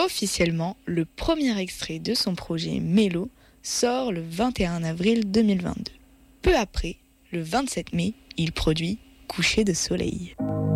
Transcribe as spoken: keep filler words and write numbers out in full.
Officiellement, le premier extrait de son projet Mélo sort le vingt et un avril deux mille vingt-deux. Peu après, le vingt-sept mai, il produit Coucher de soleil.